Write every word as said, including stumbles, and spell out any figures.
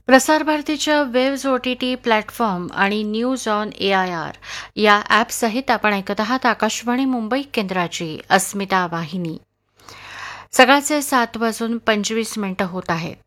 प्रसार भारतीच्या waves O T T platform आणि news on A I R या ॲपसहित आपण ऐकत आहात आकाशवाणी मुंबई केंद्राची अस्मिता वाहिनी. सकाळचे सात वाजून पंचवीस मिनिटं होत आहेत.